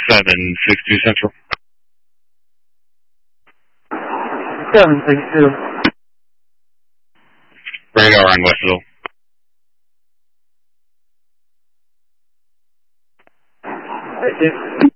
762 Central. 762. Radar on Westville. Thank you.